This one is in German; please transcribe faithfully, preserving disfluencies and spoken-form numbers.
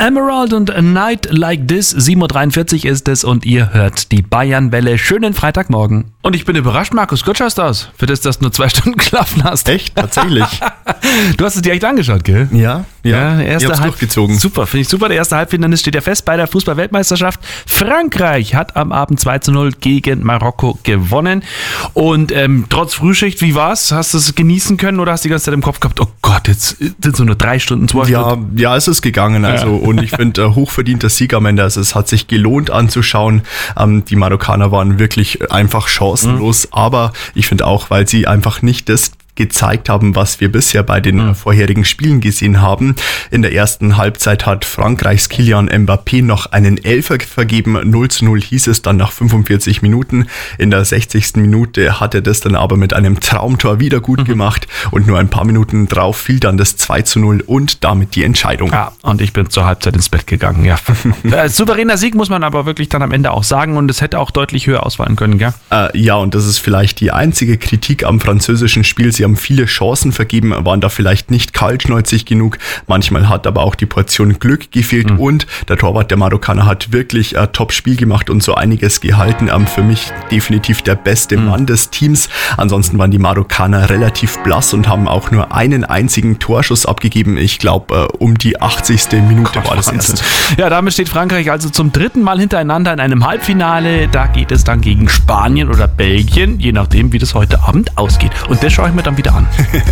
Emerald und A Night Like This, sieben Uhr dreiundvierzig ist es und ihr hört die Bayern-Welle. Schönen Freitagmorgen. Und ich bin überrascht, Markus, gut schaust du aus, für das, dass du nur zwei Stunden geschlafen hast. Echt? Tatsächlich? Du hast es dir echt angeschaut, gell? Ja, ja. ja erste ich hab's Halb- durchgezogen. Super, finde ich super. Der erste Halbfinale steht ja fest bei der Fußball-Weltmeisterschaft. Frankreich hat am Abend zwei zu null gegen Marokko gewonnen. Und ähm, trotz Frühschicht, wie war's? Hast du es genießen können oder hast du die ganze Zeit im Kopf gehabt, oh Gott, jetzt sind so nur drei Stunden, zwei Ja, Stunden? ja, es ist gegangen. Also, Ja. und ich finde, äh, hochverdienter Sieg am Ende. Also, es hat sich gelohnt anzuschauen. Ähm, die Marokkaner waren wirklich einfach chancenlos. Mhm. Aber ich finde auch, weil sie einfach nicht das gezeigt haben, was wir bisher bei den mhm. vorherigen Spielen gesehen haben. In der ersten Halbzeit hat Frankreichs Kylian Mbappé noch einen Elfer vergeben. null zu null hieß es dann nach fünfundvierzig Minuten. In der sechzigsten Minute hat er das dann aber mit einem Traumtor wieder gut mhm. gemacht und nur ein paar Minuten drauf fiel dann das zwei zu null und damit die Entscheidung. Ja, und ich bin zur Halbzeit ins Bett gegangen, ja. äh, souveräner Sieg muss man aber wirklich dann am Ende auch sagen und es hätte auch deutlich höher ausfallen können, gell? Äh, ja, und das ist vielleicht die einzige Kritik am französischen Spiel. Sie haben viele Chancen vergeben, waren da vielleicht nicht kaltschnäuzig genug. Manchmal hat aber auch die Portion Glück gefehlt mhm. und der Torwart der Marokkaner hat wirklich ein Top-Spiel gemacht und so einiges gehalten. Ähm, für mich definitiv der beste mhm. Mann des Teams. Ansonsten waren die Marokkaner relativ blass und haben auch nur einen einzigen Torschuss abgegeben. Ich glaube, äh, um die achtzigste Minute Gott, war das erst. Ja, damit steht Frankreich also zum dritten Mal hintereinander in einem Halbfinale. Da geht es dann gegen Spanien oder Belgien, je nachdem, wie das heute Abend ausgeht. Und das schaue ich mir dann wieder an.